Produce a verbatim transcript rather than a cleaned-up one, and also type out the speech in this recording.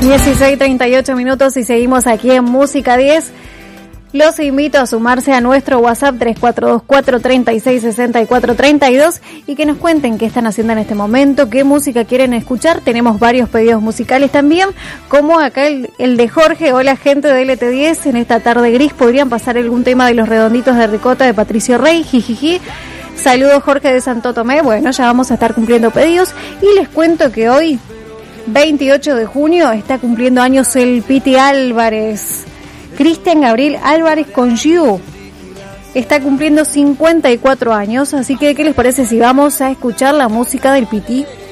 dieciséis treinta y ocho minutos y seguimos aquí en Música diez. Los invito a sumarse a nuestro WhatsApp tres cuatro dos cuatro, tres seis, seis cuatro tres dos y que nos cuenten qué están haciendo en este momento, qué música quieren escuchar. Tenemos varios pedidos musicales también, como acá el, el de Jorge. Hola gente de L T diez, en esta tarde gris podrían pasar algún tema de Los Redonditos de Ricota de Patricio Rey, jijiji. Saludos Jorge de Santo Tomé. Bueno, ya vamos a estar cumpliendo pedidos y les cuento que hoy, veintiocho de junio, está cumpliendo años el Piti Álvarez. Cristian Gabriel Álvarez Congiu está cumpliendo cincuenta y cuatro años, así que ¿qué les parece si vamos a escuchar la música del Piti?